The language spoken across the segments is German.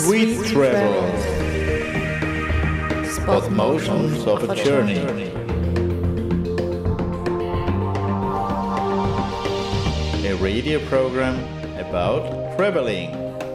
Sweet Travels, Spot Motions of a Journey. A radio program about traveling.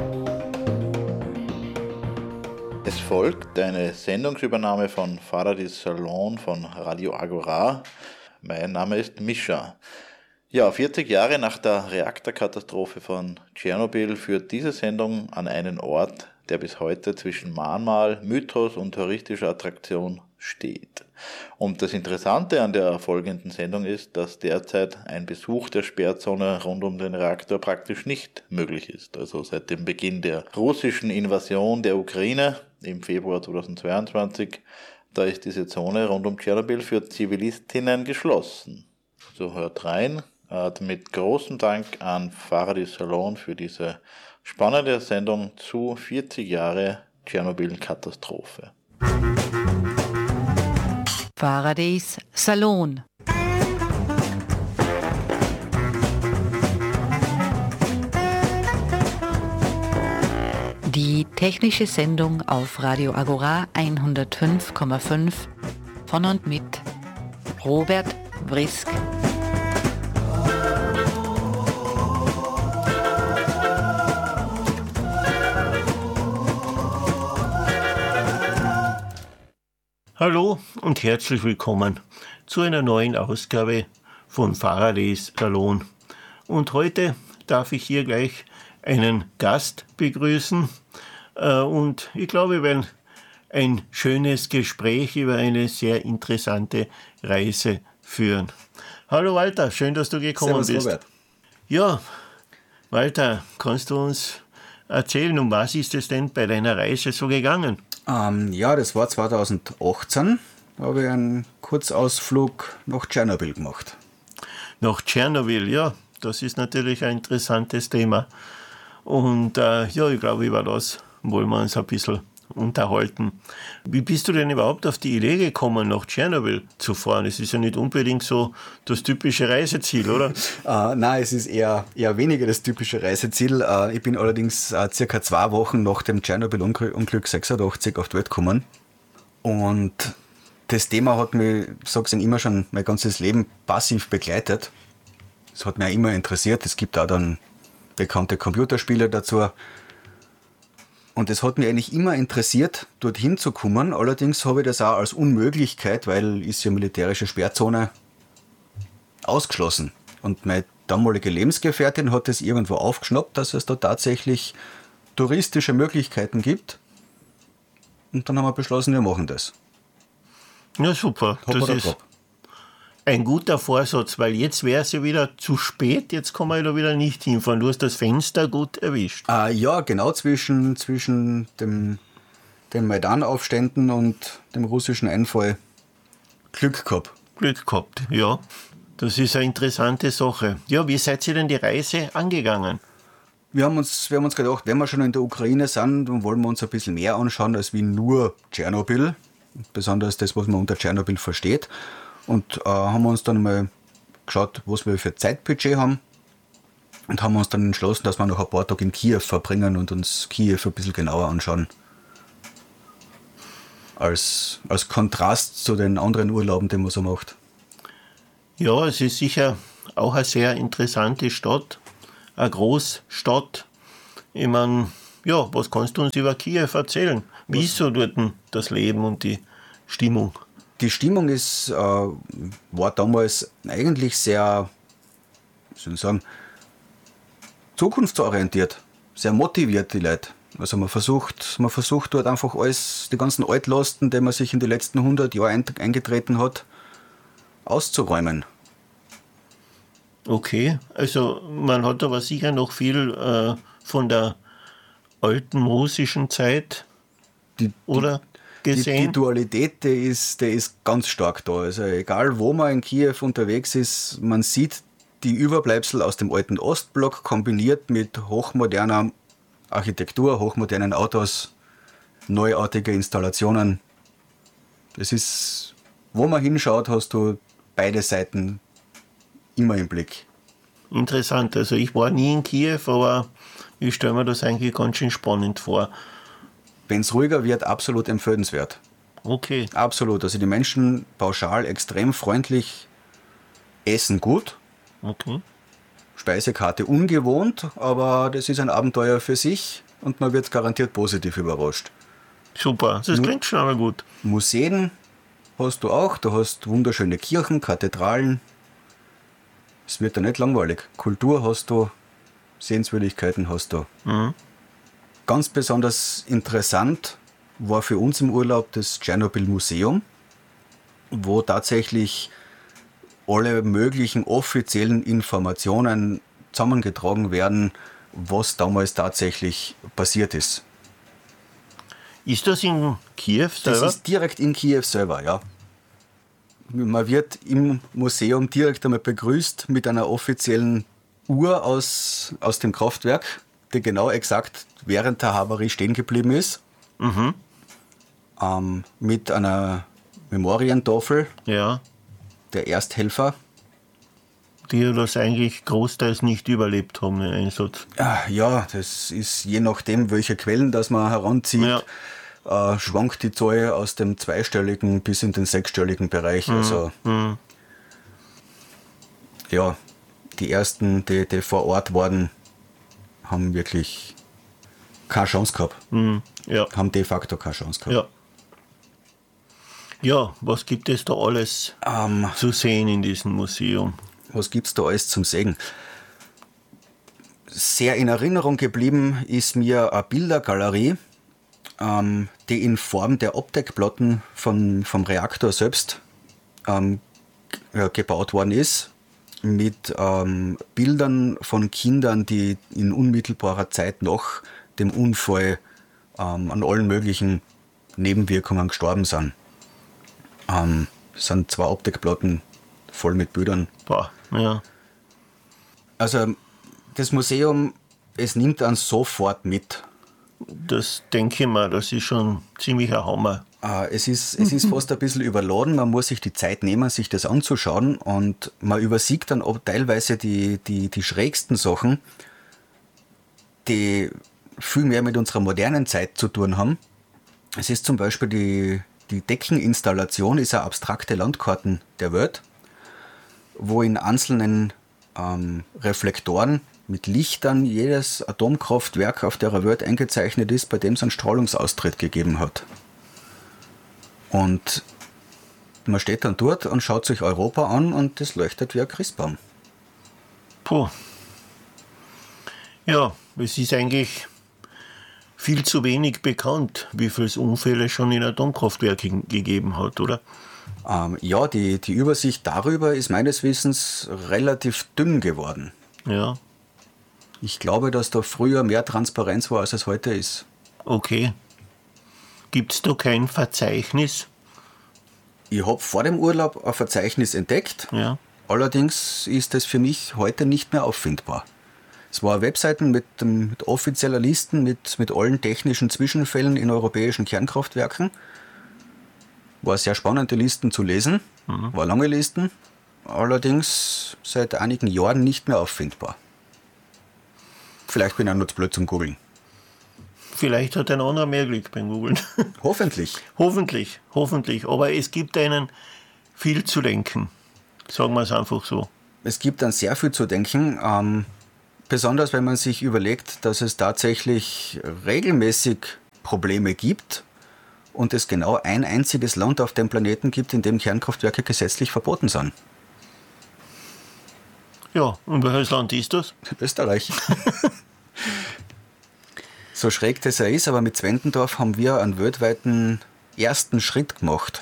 Es folgt eine Sendungsübernahme von Faradis Salon von Radio Agora. Mein Name ist Mischa. Ja, 40 Jahre nach der Reaktorkatastrophe von Tschernobyl führt diese Sendung an einen Ort, der bis heute zwischen Mahnmal, Mythos und touristischer Attraktion steht. Und das Interessante an der folgenden Sendung ist, dass derzeit ein Besuch der Sperrzone rund um den Reaktor praktisch nicht möglich ist. Also seit dem Beginn der russischen Invasion der Ukraine im Februar 2022, da ist diese Zone rund um Tschernobyl für Zivilistinnen geschlossen. So hört rein. Mit großem Dank an Faradis Salon für diese spannende Sendung zu 40 Jahre Tschernobyl-Katastrophe. Faradis Salon. Die technische Sendung auf Radio Agora 105,5 von und mit Robert Vrisk. Hallo und herzlich willkommen zu einer neuen Ausgabe von Faradis Salon. Und heute darf ich hier gleich einen Gast begrüßen und ich glaube, wir werden ein schönes Gespräch über eine sehr interessante Reise führen. Hallo Walter, schön, dass du gekommen bist. Robert. Ja, Walter, kannst du uns erzählen, um was ist es denn bei deiner Reise so gegangen? Ja, das war 2018. Da habe ich einen Kurzausflug nach Tschernobyl gemacht. Nach Tschernobyl, ja, das ist natürlich ein interessantes Thema. Und ja, ich glaube, über das wollen wir uns ein bisschen unterhalten. Wie bist du denn überhaupt auf die Idee gekommen, nach Tschernobyl zu fahren? Es ist ja nicht unbedingt so das typische Reiseziel, oder? Nein, es ist eher weniger das typische Reiseziel. Ich bin allerdings circa 2 Wochen nach dem Tschernobyl-Unglück 86 auf die Welt gekommen. Und das Thema hat mich, ich sage es Ihnen, immer schon mein ganzes Leben passiv begleitet. Es hat mich auch immer interessiert. Es gibt auch dann bekannte Computerspiele dazu. Und es hat mich eigentlich immer interessiert, dorthin zu kommen. Allerdings habe ich das auch als Unmöglichkeit, weil ist ja militärische Sperrzone, ausgeschlossen. Und meine damalige Lebensgefährtin hat es irgendwo aufgeschnappt, dass es da tatsächlich touristische Möglichkeiten gibt. Und dann haben wir beschlossen, wir machen das. Ja, super. Das ist ein guter Vorsatz, weil jetzt wäre es ja wieder zu spät, jetzt kann man ja da wieder nicht hinfahren. Du hast das Fenster gut erwischt. Ja, genau zwischen den Maidan-Aufständen und dem russischen Einfall Glück gehabt, ja. Das ist eine interessante Sache. Ja, wie seid ihr denn die Reise angegangen? Wir haben uns gedacht, wenn wir schon in der Ukraine sind, dann wollen wir uns ein bisschen mehr anschauen als wie nur Tschernobyl. Besonders das, was man unter Tschernobyl versteht. Und haben uns dann mal geschaut, was wir für Zeitbudget haben. Und haben uns dann entschlossen, dass wir noch ein paar Tage in Kiew verbringen und uns Kiew ein bisschen genauer anschauen. Als Kontrast zu den anderen Urlauben, die man so macht. Ja, es ist sicher auch eine sehr interessante Stadt. Eine Großstadt. Ich meine, ja, was kannst du uns über Kiew erzählen? Wie ist so dort das Leben und die Stimmung? Die Stimmung war damals eigentlich sehr, wie soll ich sagen, zukunftsorientiert, sehr motiviert, die Leute. Also man versucht dort einfach alles, die ganzen Altlasten, die man sich in den letzten 100 Jahren eingetreten hat, auszuräumen. Okay, also man hat aber sicher noch viel von der alten russischen Zeit, oder? Die Dualität, die ist ganz stark da. Also egal, wo man in Kiew unterwegs ist, man sieht die Überbleibsel aus dem alten Ostblock kombiniert mit hochmoderner Architektur, hochmodernen Autos, neuartige Installationen. Das ist, wo man hinschaut, hast du beide Seiten immer im Blick. Interessant. Also ich war nie in Kiew, aber ich stelle mir das eigentlich ganz schön spannend vor. wenn es ruhiger wird, absolut empfehlenswert. Okay. Absolut. Also die Menschen pauschal extrem freundlich, essen gut. Okay. Speisekarte ungewohnt, aber das ist ein Abenteuer für sich und man wird garantiert positiv überrascht. Super, das klingt schon einmal gut. Museen hast du auch, du hast wunderschöne Kirchen, Kathedralen. Es wird da nicht langweilig. Kultur hast du, Sehenswürdigkeiten hast du. Ganz besonders interessant war für uns im Urlaub das Tschernobyl-Museum, wo tatsächlich alle möglichen offiziellen Informationen zusammengetragen werden, was damals tatsächlich passiert ist. Ist das in Kiew selber? Das ist direkt in Kiew selber, ja. Man wird im Museum direkt einmal begrüßt mit einer offiziellen Uhr aus dem Kraftwerk, die genau exakt während der Havarie stehen geblieben ist. Mit einer Memorientafel Ja, der Ersthelfer. die das eigentlich großteils nicht überlebt haben, den Einsatz. Ja, das ist je nachdem, welche Quellen das man heranzieht, schwankt die Zahl aus dem zweistelligen bis in den sechsstelligen Bereich. Also ja, die ersten, die vor Ort waren, haben wirklich keine Chance gehabt. Ja. Haben de facto keine Chance gehabt. Ja. Ja, was gibt es da alles zu sehen in diesem Museum? Was gibt es da alles zum Sehen? Sehr in Erinnerung geblieben ist mir eine Bildergalerie, die in Form der Optikplatten vom Reaktor selbst gebaut worden ist, mit Bildern von Kindern, die in unmittelbarer Zeit nach dem Unfall an allen möglichen Nebenwirkungen gestorben sind. Es sind 2 Optikplatten voll mit Bildern. Boah, ja. Also das Museum, es nimmt einen sofort mit. Das denke ich mal, das ist schon ziemlich ein Hammer. Es ist fast ein bisschen überladen, man muss sich die Zeit nehmen, sich das anzuschauen und man übersieht dann auch teilweise die schrägsten Sachen, die viel mehr mit unserer modernen Zeit zu tun haben. Es ist zum Beispiel die Deckeninstallation ist eine abstrakte Landkarten der Welt, wo in einzelnen Reflektoren mit Lichtern jedes Atomkraftwerk auf der Welt eingezeichnet ist, bei dem es einen Strahlungsaustritt gegeben hat. Und man steht dann dort und schaut sich Europa an und das leuchtet wie ein Christbaum. Puh. Ja, es ist eigentlich viel zu wenig bekannt, wie viele Unfälle schon in Atomkraftwerken gegeben hat, oder? Ja, die Übersicht darüber ist meines Wissens relativ dünn geworden. Ja, Ich glaube, dass da früher mehr Transparenz war, als es heute ist. okay. Gibt es da kein Verzeichnis? Ich habe vor dem Urlaub ein Verzeichnis entdeckt, Ja, allerdings ist es für mich heute nicht mehr auffindbar. Es war Webseiten mit offizieller Listen, mit allen technischen Zwischenfällen in europäischen Kernkraftwerken. War sehr spannend, die Listen zu lesen, war lange Listen, allerdings seit einigen Jahren nicht mehr auffindbar. Vielleicht bin ich auch nur zu blöd zum Googeln. vielleicht hat ein anderer mehr Glück beim Googlen. Hoffentlich. Hoffentlich, hoffentlich. Aber es gibt einen viel zu denken. Sagen wir es einfach so. Es gibt dann sehr viel zu denken, besonders wenn man sich überlegt, dass es tatsächlich regelmäßig Probleme gibt und es genau ein einziges Land auf dem Planeten gibt, in dem Kernkraftwerke gesetzlich verboten sind. Ja, und welches Land ist das? Österreich. So schräg das er ist, aber mit Zwentendorf haben wir einen weltweiten ersten Schritt gemacht,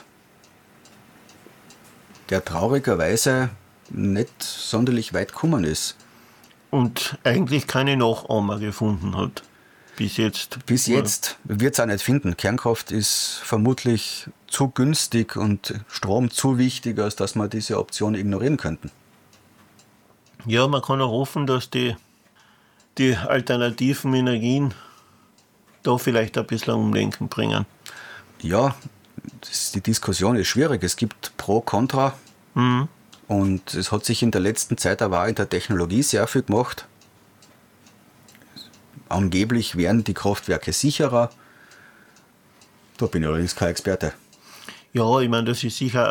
der traurigerweise nicht sonderlich weit gekommen ist. Und eigentlich keine Nachahmer gefunden hat. Bis jetzt. Bis jetzt wird es auch nicht finden. Kernkraft ist vermutlich zu günstig und Strom zu wichtig, als dass wir diese Option ignorieren könnten. Ja, man kann auch hoffen, dass die alternativen Energien da vielleicht ein bisschen Umdenken bringen. Ja, die Diskussion ist schwierig. Es gibt Pro, Contra. Und es hat sich in der letzten Zeit aber auch in der Technologie sehr viel gemacht. Angeblich wären die Kraftwerke sicherer. Da bin ich allerdings kein Experte. Ja, ich meine, das ist sicher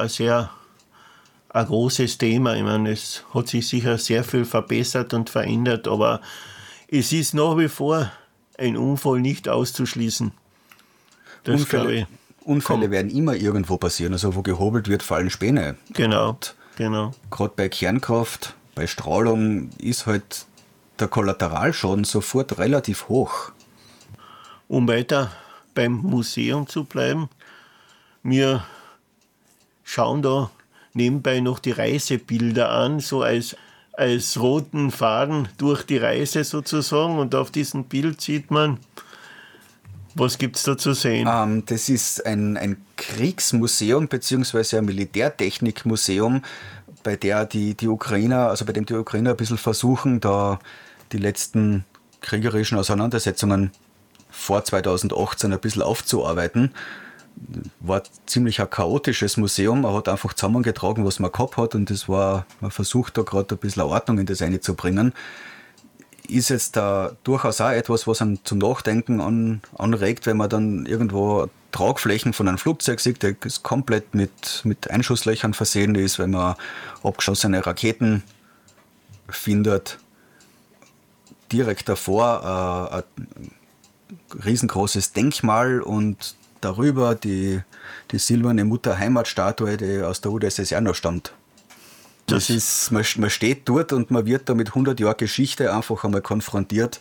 ein großes Thema. Ich meine, es hat sich sicher sehr viel verbessert und verändert, aber es ist nach wie vor ein Unfall nicht auszuschließen. Das glaube ich. Unfälle werden immer irgendwo passieren. Also wo gehobelt wird, fallen Späne. Genau. Gerade bei Kernkraft, bei Strahlung ist halt der Kollateralschaden sofort relativ hoch. Um weiter beim Museum zu bleiben, wir schauen da nebenbei noch die Reisebilder an, so als roten Faden durch die Reise sozusagen. Und auf diesem Bild sieht man, was gibt es da zu sehen? Das ist ein Kriegsmuseum bzw. ein Militärtechnikmuseum, bei dem die Ukrainer ein bisschen versuchen, da die letzten kriegerischen Auseinandersetzungen vor 2018 ein bisschen aufzuarbeiten. War ziemlich ein chaotisches Museum. Man hat einfach zusammengetragen, was man gehabt hat, und man versucht da gerade ein bisschen Ordnung in das reinzubringen. Ist jetzt da durchaus auch etwas, was einen zum Nachdenken anregt, wenn man dann irgendwo Tragflächen von einem Flugzeug sieht, das komplett mit Einschusslöchern versehen ist, wenn man abgeschossene Raketen findet. Direkt davor ein riesengroßes Denkmal und darüber die silberne Mutter-Heimat-Statue, die aus der UdSSR noch stammt. Das ist, man steht dort und man wird da mit 100 Jahren Geschichte einfach einmal konfrontiert,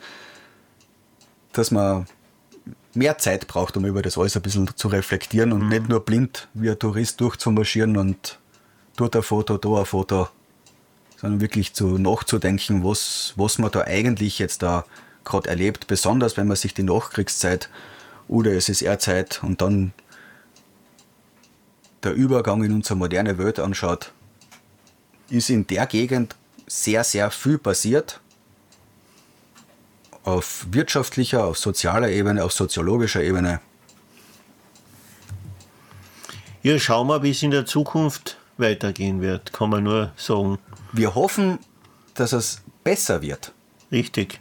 dass man mehr Zeit braucht, um über das alles ein bisschen zu reflektieren und nicht nur blind wie ein Tourist durchzumarschieren und dort ein Foto, da ein Foto, sondern wirklich nachzudenken, was man da eigentlich jetzt da gerade erlebt, besonders wenn man sich die Nachkriegszeit oder SSR-Zeit und dann der Übergang in unsere moderne Welt anschaut, ist in der Gegend sehr, sehr viel passiert. Auf wirtschaftlicher, auf sozialer Ebene, auf soziologischer Ebene. Ja, schauen wir, wie es in der Zukunft weitergehen wird, kann man nur sagen. Wir hoffen, dass es besser wird. Richtig.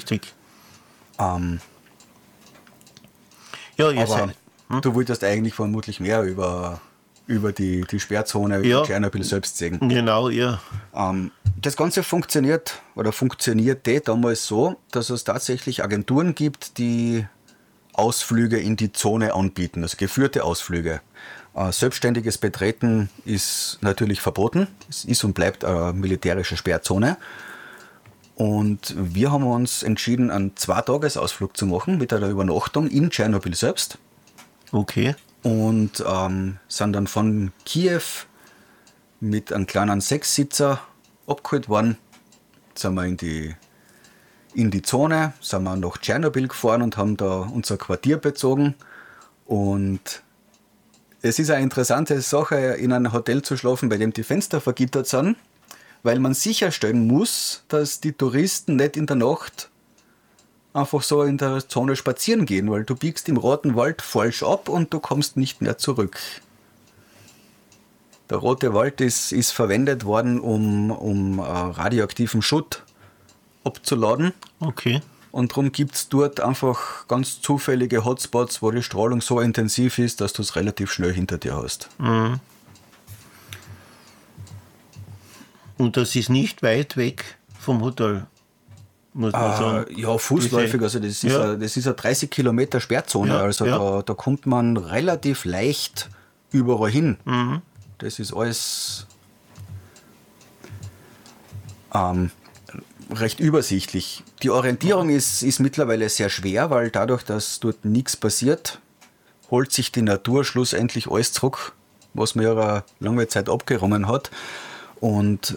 Ja, du wolltest eigentlich vermutlich mehr über die Sperrzone, über Tschernobyl selbst sagen. Genau, ja. Das Ganze funktionierte damals so, dass es tatsächlich Agenturen gibt, die Ausflüge in die Zone anbieten, also geführte Ausflüge. Selbstständiges Betreten ist natürlich verboten. Es ist und bleibt eine militärische Sperrzone. Und wir haben uns entschieden, einen 2-Tages-Ausflug zu machen mit einer Übernachtung in Tschernobyl selbst. Okay. Und sind dann von Kiew mit einem kleinen 6-Sitzer abgeholt worden. Sind wir in die Zone, sind wir nach Tschernobyl gefahren und haben da unser Quartier bezogen. Und es ist eine interessante Sache, in einem Hotel zu schlafen, bei dem die Fenster vergittert sind, weil man sicherstellen muss, dass die Touristen nicht in der Nacht einfach so in der Zone spazieren gehen, weil du biegst im Roten Wald falsch ab und du kommst nicht mehr zurück. Der Rote Wald ist verwendet worden, um radioaktiven Schutt abzuladen. Okay. Und darum gibt es dort einfach ganz zufällige Hotspots, wo die Strahlung so intensiv ist, dass du es relativ schnell hinter dir hast. Mhm. Und das ist nicht weit weg vom Hotel, muss man sagen. Ja, fußläufig. Also das ist eine 30 Kilometer Sperrzone. Ja, also ja. Da kommt man relativ leicht überall hin. Mhm. Das ist alles recht übersichtlich. Die Orientierung ist mittlerweile sehr schwer, weil dadurch, dass dort nichts passiert, holt sich die Natur schlussendlich alles zurück, was man ja eine lange Zeit abgerungen hat. Und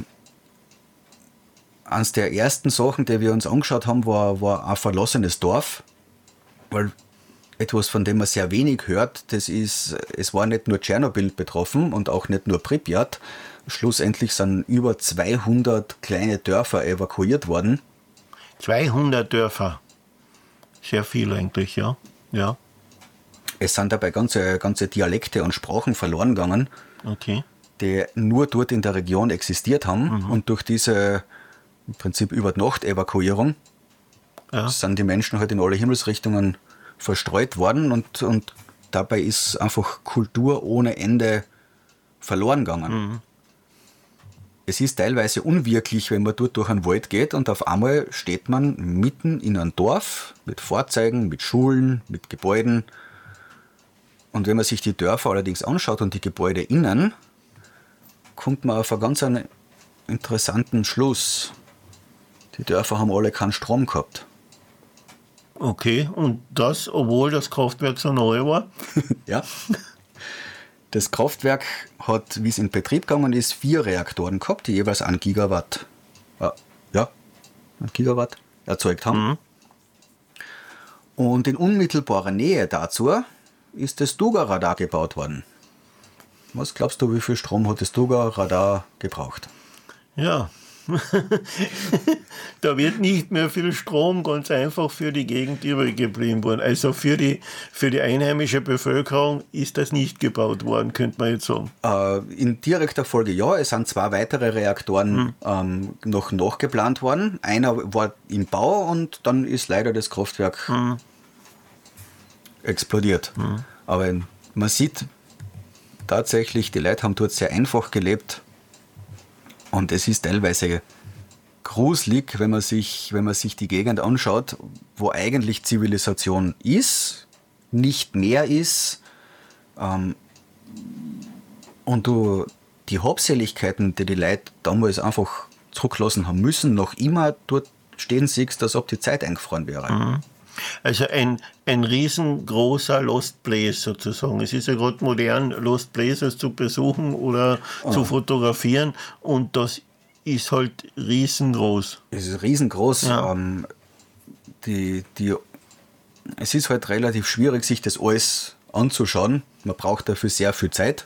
eines der ersten Sachen, die wir uns angeschaut haben, war ein verlassenes Dorf. Weil etwas, von dem man sehr wenig hört, es war nicht nur Tschernobyl betroffen und auch nicht nur Pripyat. Schlussendlich sind über 200 kleine Dörfer evakuiert worden. 200 Dörfer. Sehr viel eigentlich, ja. Es sind dabei ganze Dialekte und Sprachen verloren gegangen, okay, die nur dort in der Region existiert haben. Mhm. Und durch diese im Prinzip dabei ist einfach Kultur ohne Ende verloren gegangen. Es ist teilweise unwirklich, wenn man dort durch einen Wald geht und auf einmal steht man mitten in einem Dorf mit Fahrzeugen, mit Schulen, mit Gebäuden. Und wenn man sich die Dörfer allerdings anschaut und die Gebäude innen, kommt man auf einen ganz interessanten Schluss. Die Dörfer haben alle keinen Strom gehabt. Okay, und das, obwohl das Kraftwerk so neu war? Ja. Das Kraftwerk hat, wie es in Betrieb gegangen ist, 4 Reaktoren gehabt, die jeweils 1 Gigawatt, 1 Gigawatt erzeugt haben. Und in unmittelbarer Nähe dazu ist das Duga-Radar gebaut worden. Was glaubst du, wie viel Strom hat das Duga-Radar gebraucht? Ja, da wird nicht mehr viel Strom ganz einfach für die Gegend übrig geblieben worden. Also für die einheimische Bevölkerung ist das nicht gebaut worden, könnte man jetzt sagen. In direkter Folge ja, es sind 2 weitere Reaktoren noch nachgeplant worden. Einer war im Bau und dann ist leider das Kraftwerk explodiert. Aber man sieht tatsächlich, die Leute haben dort sehr einfach gelebt. Und es ist teilweise gruselig, wenn man sich die Gegend anschaut, wo eigentlich Zivilisation ist, nicht mehr ist. Und du die Habseligkeiten, die Leute damals einfach zurücklassen haben müssen, noch immer dort stehen siehst, als ob die Zeit eingefroren wäre. Also ein riesengroßer Lost Place sozusagen. Es ist ja gerade modern, Lost Places zu besuchen oder zu fotografieren und das ist halt riesengroß. Es ist riesengroß. Ja. Es ist halt relativ schwierig, sich das alles anzuschauen. Man braucht dafür sehr viel Zeit,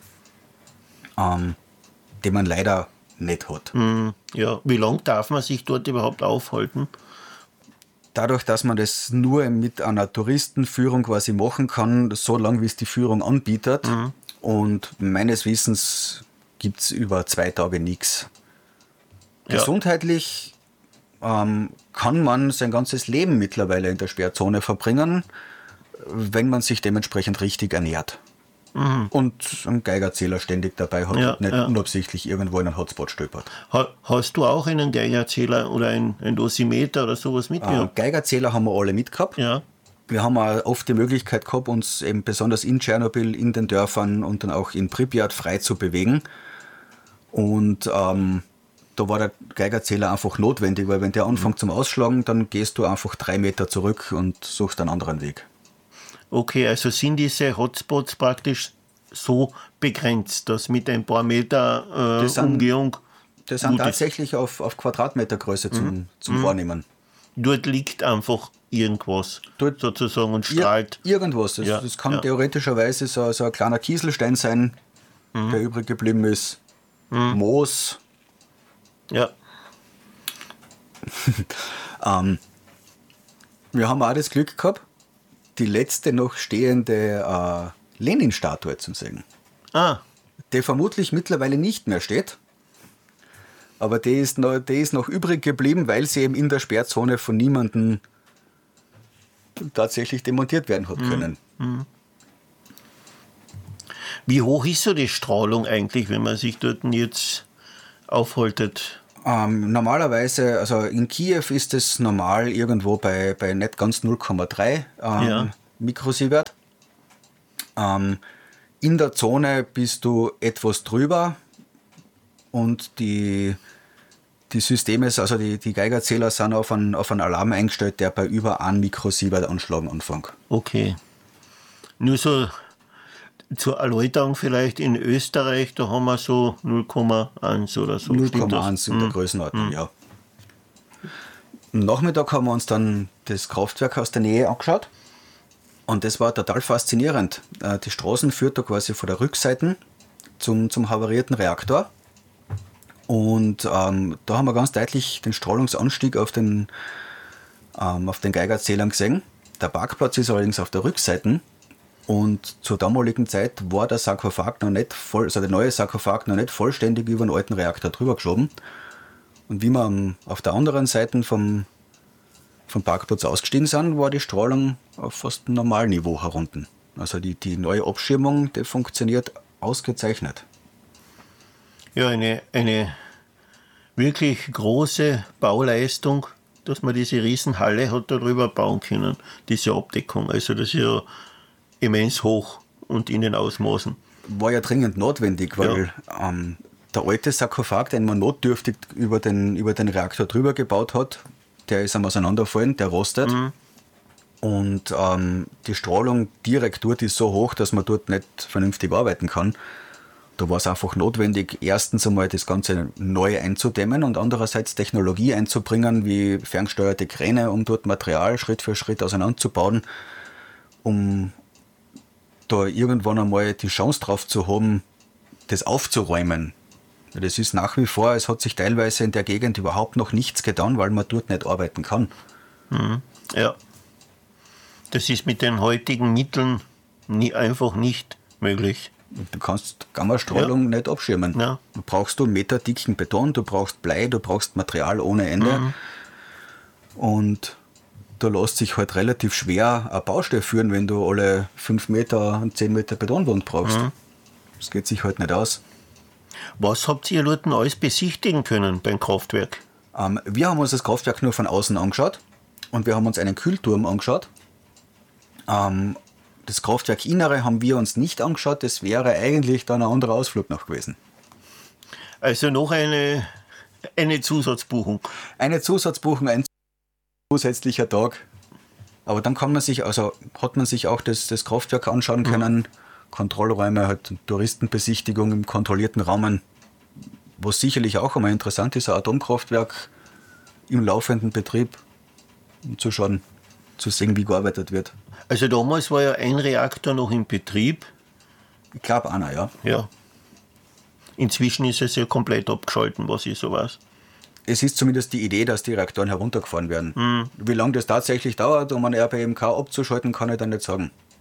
die man leider nicht hat. Ja, wie lange darf man sich dort überhaupt aufhalten? Dadurch, dass man das nur mit einer Touristenführung quasi machen kann, so lange wie es die Führung anbietet. Und meines Wissens gibt es über 2 Tage nichts. Ja. Gesundheitlich kann man sein ganzes Leben mittlerweile in der Sperrzone verbringen, wenn man sich dementsprechend richtig ernährt. Und einen Geigerzähler ständig dabei hat und nicht unabsichtlich irgendwo in einen Hotspot stöbert. Hast du auch einen Geigerzähler oder ein Dosimeter oder sowas mitgehabt? Geigerzähler haben wir alle mitgehabt. Ja. Wir haben auch oft die Möglichkeit gehabt, uns eben besonders in Tschernobyl, in den Dörfern und dann auch in Pripyat frei zu bewegen. Und da war der Geigerzähler einfach notwendig, weil wenn der anfängt zum Ausschlagen, dann gehst du einfach 3 Meter zurück und suchst einen anderen Weg. Okay, also sind diese Hotspots praktisch so begrenzt, dass mit ein paar Meter Umgehung... Das sind tatsächlich auf Quadratmetergröße zum Wahrnehmen. Dort liegt einfach irgendwas Dort sozusagen und strahlt. Irgendwas. Das kann theoretischerweise so ein kleiner Kieselstein sein, der übrig geblieben ist. Moos. Ja. Wir haben auch das Glück gehabt, die letzte noch stehende Lenin-Statue zu sehen. Die vermutlich mittlerweile nicht mehr steht. Aber die ist noch übrig geblieben, weil sie eben in der Sperrzone von niemandem tatsächlich demontiert werden hat können. Wie hoch ist so die Strahlung eigentlich, wenn man sich dort jetzt aufhaltet? Normalerweise, also in Kiew ist es normal irgendwo bei nicht ganz 0,3 Mikrosievert. In der Zone bist du etwas drüber und die Systeme, also die Geigerzähler sind auf einen Alarm eingestellt, der bei über 1 Mikrosievert Anschlagen anfängt. Okay. Nur so zur Erläuterung vielleicht, in Österreich, da haben wir so 0,1 oder so. 0,1 in der Größenordnung, ja. Am Nachmittag haben wir uns dann das Kraftwerk aus der Nähe angeschaut und das war total faszinierend. Die Straßen führt da quasi von der Rückseite zum havarierten Reaktor und da haben wir ganz deutlich den Strahlungsanstieg auf den Geigerzählern gesehen. Der Parkplatz ist allerdings auf der Rückseite. Und zur damaligen Zeit war der Sarkophag noch nicht der neue Sarkophag noch nicht vollständig über den alten Reaktor drüber geschoben. Und wie wir auf der anderen Seite vom Parkplatz ausgestiegen sind, war die Strahlung auf fast Normalniveau herunten. Also die neue Abschirmung, die funktioniert ausgezeichnet. Ja, eine wirklich große Bauleistung, dass man diese Riesenhalle hat darüber bauen können, diese Abdeckung. Also das ist ja immens hoch und in den Ausmaßen. War ja dringend notwendig, weil der alte Sarkophag, den man notdürftig über den Reaktor drüber gebaut hat, der ist am Auseinanderfallen, der rostet. Und die Strahlung direkt dort ist so hoch, dass man dort nicht vernünftig arbeiten kann. Da war es einfach notwendig, erstens einmal das Ganze neu einzudämmen und andererseits Technologie einzubringen, wie ferngesteuerte Kräne, um dort Material Schritt für Schritt auseinanderzubauen, um da irgendwann einmal die Chance drauf zu haben, das aufzuräumen. Das ist nach wie vor, es hat sich teilweise in der Gegend überhaupt noch nichts getan, weil man dort nicht arbeiten kann. Ja. Das ist mit den heutigen Mitteln einfach nicht möglich. Du kannst Gammastrahlung nicht abschirmen. Ja. Du brauchst meterdicken Beton, du brauchst Blei, du brauchst Material ohne Ende. Und da lässt sich halt relativ schwer eine Baustelle führen, wenn du alle 5 Meter und 10 Meter Betonwand brauchst. Das geht sich halt nicht aus. Was habt ihr dort alles besichtigen können beim Kraftwerk? Wir haben uns das Kraftwerk nur von außen angeschaut und wir haben uns einen Kühlturm angeschaut. Das Kraftwerkinnere haben wir uns nicht angeschaut, das wäre eigentlich dann ein anderer Ausflug noch gewesen. Also noch eine Zusatzbuchung. Eine Zusatzbuchung, ein zusätzlicher Tag. Aber dann hat man sich auch das Kraftwerk anschauen können, Kontrollräume, halt Touristenbesichtigung im kontrollierten Rahmen, was sicherlich auch einmal interessant ist, ein Atomkraftwerk im laufenden Betrieb, um zu schauen, zu sehen, wie gearbeitet wird. Also damals war ja ein Reaktor noch in Betrieb. Ich glaube einer, ja. Ja. Inzwischen ist es ja komplett abgeschalten, was ich so weiß. Es ist zumindest die Idee, dass die Reaktoren heruntergefahren werden. Wie lange das tatsächlich dauert, um einen RBMK abzuschalten, kann ich dann nicht sagen.